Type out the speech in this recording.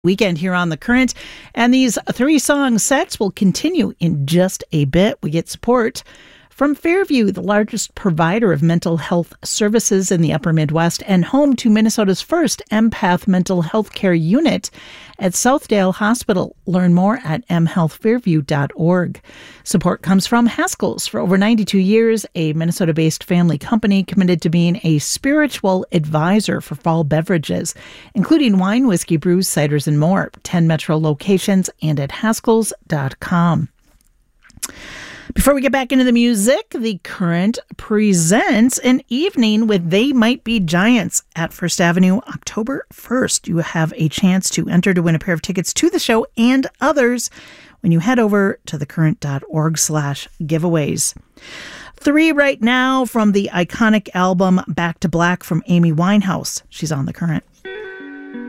Weekend here on The Current, and these 3-song sets will continue in just a bit. We get support from Fairview, the largest provider of mental health services in the upper Midwest and home to Minnesota's first empath mental health care unit at Southdale Hospital. Learn more at mhealthfairview.org. Support comes from Haskell's. For over 92 years, a Minnesota-based family company committed to being a spiritual advisor for fall beverages, including wine, whiskey, brews, ciders, and more. 10 metro locations and at haskells.com. Before we get back into the music, The Current presents an evening with They Might Be Giants at First Avenue, October 1st. You have a chance to enter to win a pair of tickets to the show and others when you head over to thecurrent.org/giveaways. 3 right now from the iconic album Back to Black from Amy Winehouse. She's on The Current.